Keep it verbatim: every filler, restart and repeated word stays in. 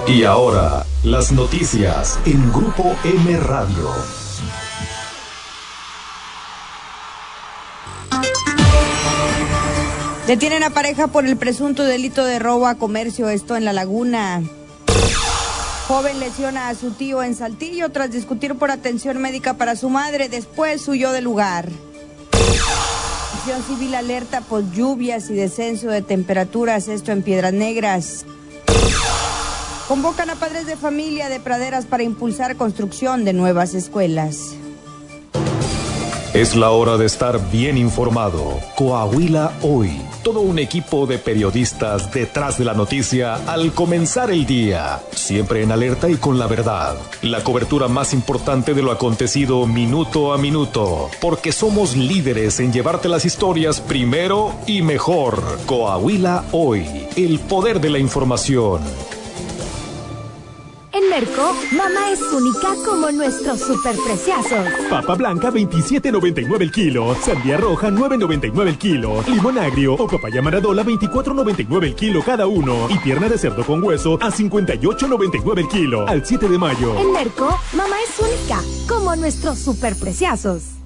Y ahora, las noticias en Grupo M Radio. Detienen a pareja por el presunto delito de robo a comercio, esto en La Laguna. Joven lesiona a su tío en Saltillo tras discutir por atención médica para su madre, después huyó del lugar. Protección Civil alerta por lluvias y descenso de temperaturas, esto en Piedras Negras. Convocan a padres de familia de praderas para impulsar construcción de nuevas escuelas. Es la hora de estar bien informado. Coahuila Hoy. Todo un equipo de periodistas detrás de la noticia al comenzar el día. Siempre en alerta y con la verdad. La cobertura más importante de lo acontecido minuto a minuto. Porque somos líderes en llevarte las historias primero y mejor. Coahuila Hoy. El poder de la información. En Merco, mamá es única como nuestros superpreciazos. Papa blanca veintisiete noventa y nueve el kilo, sandía roja nueve noventa y nueve el kilo, limón agrio o papaya maradola veinticuatro noventa y nueve el kilo cada uno y pierna de cerdo con hueso a cincuenta y ocho noventa y nueve el kilo al siete de mayo. En Merco, mamá es única como nuestros superpreciazos.